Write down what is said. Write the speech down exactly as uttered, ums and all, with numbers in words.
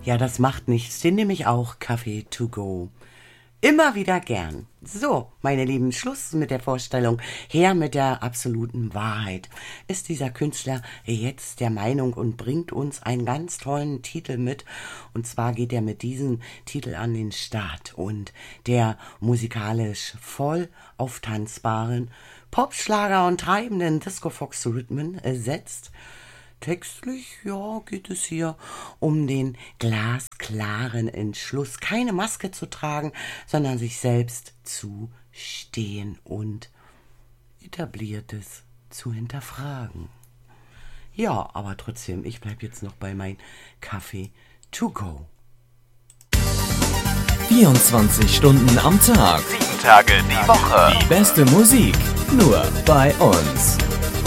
Ja, das macht nichts, den nehme ich auch, Kaffee to go. Immer wieder gern. So, meine Lieben, Schluss mit der Vorstellung. Her mit der absoluten Wahrheit. Ist dieser Künstler jetzt der Meinung und bringt uns einen ganz tollen Titel mit. Und zwar geht er mit diesem Titel an den Start. Und der musikalisch voll auftanzbaren Popschlager und treibenden Disco-Fox-Rhythmen setzt. Textlich, ja, geht es hier um den glasklaren Entschluss, keine Maske zu tragen, sondern sich selbst zu stehen und Etabliertes zu hinterfragen. Ja, aber trotzdem, ich bleibe jetzt noch bei meinem Kaffee to go. vierundzwanzig Stunden am Tag, sieben Tage die Woche. Die beste Musik, nur bei uns.